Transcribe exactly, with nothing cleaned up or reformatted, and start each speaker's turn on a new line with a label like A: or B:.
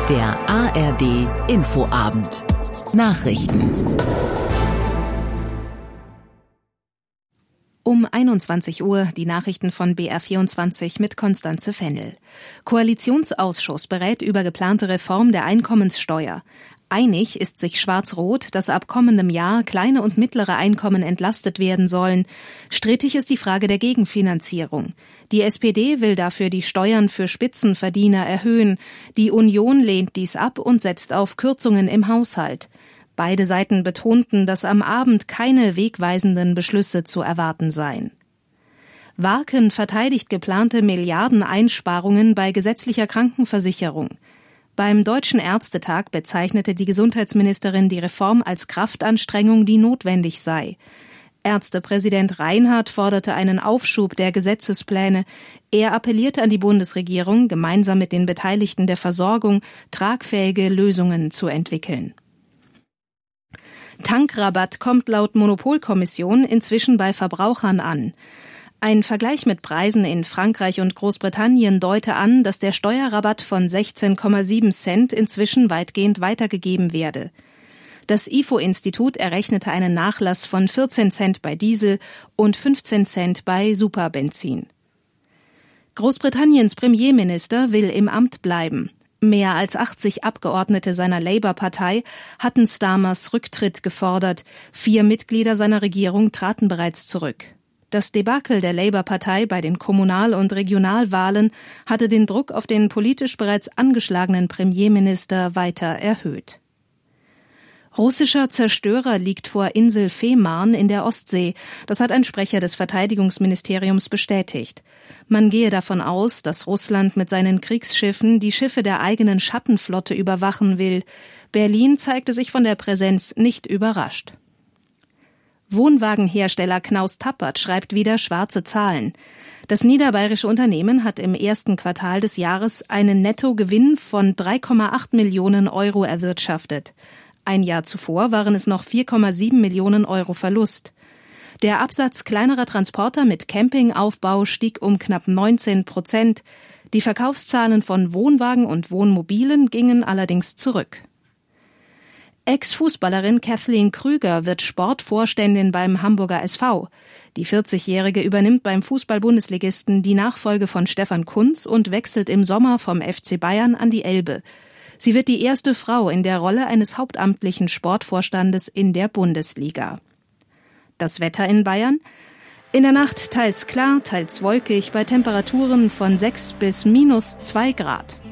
A: Der A R D Infoabend. Nachrichten.
B: Um einundzwanzig Uhr die Nachrichten von B R vierundzwanzig mit Konstanze Fennel. Koalitionsausschuss berät über geplante Reform der Einkommenssteuer. Einig ist sich Schwarz-Rot, dass ab kommendem Jahr kleine und mittlere Einkommen entlastet werden sollen. Strittig ist die Frage der Gegenfinanzierung. Die S P D will dafür die Steuern für Spitzenverdiener erhöhen. Die Union lehnt dies ab und setzt auf Kürzungen im Haushalt. Beide Seiten betonten, dass am Abend keine wegweisenden Beschlüsse zu erwarten seien. Warken verteidigt geplante Milliardeneinsparungen bei gesetzlicher Krankenversicherung. Beim Deutschen Ärztetag bezeichnete die Gesundheitsministerin die Reform als Kraftanstrengung, die notwendig sei. Ärztepräsident Reinhardt forderte einen Aufschub der Gesetzespläne. Er appellierte an die Bundesregierung, gemeinsam mit den Beteiligten der Versorgung tragfähige Lösungen zu entwickeln. Tankrabatt kommt laut Monopolkommission inzwischen bei Verbrauchern an. Ein Vergleich mit Preisen in Frankreich und Großbritannien deute an, dass der Steuerrabatt von sechzehn Komma sieben Cent inzwischen weitgehend weitergegeben werde. Das I F O-Institut errechnete einen Nachlass von vierzehn Cent bei Diesel und fünfzehn Cent bei Superbenzin. Großbritanniens Premierminister will im Amt bleiben. Mehr als achtzig Abgeordnete seiner Labour-Partei hatten Starmers Rücktritt gefordert. Vier Mitglieder seiner Regierung traten bereits zurück. Das Debakel der Labour-Partei bei den Kommunal- und Regionalwahlen hatte den Druck auf den politisch bereits angeschlagenen Premierminister weiter erhöht. Russischer Zerstörer liegt vor Insel Fehmarn in der Ostsee. Das hat ein Sprecher des Verteidigungsministeriums bestätigt. Man gehe davon aus, dass Russland mit seinen Kriegsschiffen die Schiffe der eigenen Schattenflotte überwachen will. Berlin zeigte sich von der Präsenz nicht überrascht. Wohnwagenhersteller Knaus Tappert schreibt wieder schwarze Zahlen. Das niederbayerische Unternehmen hat im ersten Quartal des Jahres einen Nettogewinn von drei Komma acht Millionen Euro erwirtschaftet. Ein Jahr zuvor waren es noch vier Komma sieben Millionen Euro Verlust. Der Absatz kleinerer Transporter mit Campingaufbau stieg um knapp neunzehn Prozent. Die Verkaufszahlen von Wohnwagen und Wohnmobilen gingen allerdings zurück. Ex-Fußballerin Kathleen Krüger wird Sportvorständin beim Hamburger S V. Die vierzigjährige übernimmt beim Fußball-Bundesligisten die Nachfolge von Stefan Kuntz und wechselt im Sommer vom F C Bayern an die Elbe. Sie wird die erste Frau in der Rolle eines hauptamtlichen Sportvorstandes in der Bundesliga. Das Wetter in Bayern? In der Nacht teils klar, teils wolkig bei Temperaturen von sechs bis minus zwei Grad.